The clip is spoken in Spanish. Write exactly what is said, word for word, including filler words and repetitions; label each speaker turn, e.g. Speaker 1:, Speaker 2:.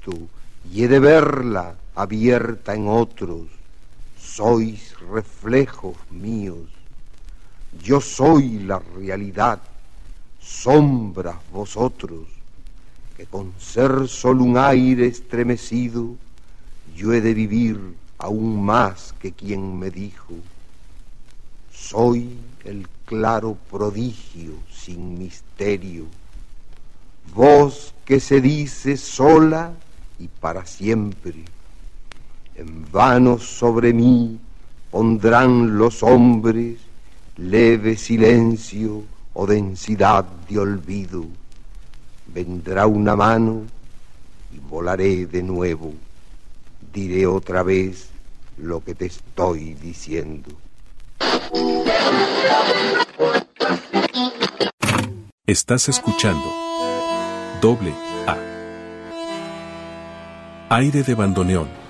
Speaker 1: visto y he de verla abierta en otros. Sois reflejos míos. Yo soy la realidad, sombras vosotros, que con ser solo un aire estremecido, yo he de vivir aún más que quien me dijo. Soy el claro prodigio sin misterio, voz que se dice sola y para siempre. En vano sobre mí pondrán los hombres leve silencio o densidad de olvido. Vendrá una mano y volaré de nuevo. Diré otra vez lo que te estoy diciendo.
Speaker 2: Estás escuchando Doble A. Aire de bandoneón.